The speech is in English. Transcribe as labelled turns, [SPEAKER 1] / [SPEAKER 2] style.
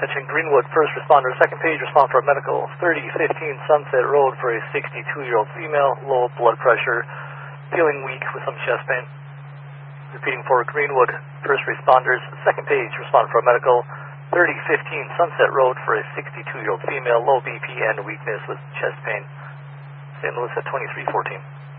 [SPEAKER 1] Attention Greenwood, first responder, second page, respond for a medical, 3015 Sunset Road for a 62-year-old female, low blood pressure, feeling weak with some chest pain. Repeating for Greenwood, first responders, second page, respond for a medical, 3015 Sunset Road for a 62-year-old female, low BP and weakness with chest pain. St. Louis at 2314.